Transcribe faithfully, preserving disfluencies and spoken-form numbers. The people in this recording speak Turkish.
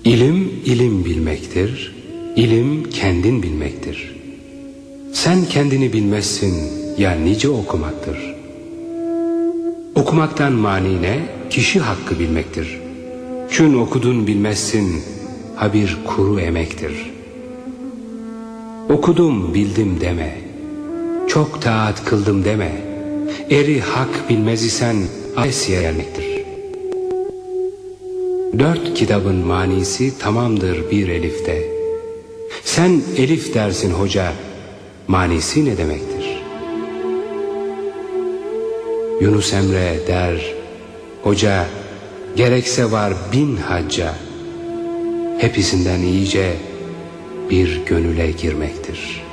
İlim, ilim bilmektir. İlim, kendin bilmektir. Sen kendini bilmezsin, ya nice okumaktır. Okumaktan mani ne? Kişi hakkı bilmektir. Çün okudun bilmezsin, ha bir kuru emektir. Okudum bildim deme, çok taat kıldım deme. Eri hak bilmez isen asiye gelmektir. Dört kitabın manisi tamamdır bir elifte. Sen elif dersin hoca, manisi ne demektir? Yunus Emre der, hoca gerekse var bin hacca, hepsinden iyice bir gönüle girmektir.